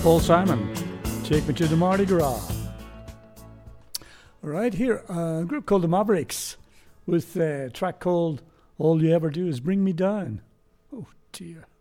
Paul Simon, Take Me to the Mardi Gras. Right here, a group called the Mavericks with a track called All You Ever Do Is Bring Me Down. Oh dear.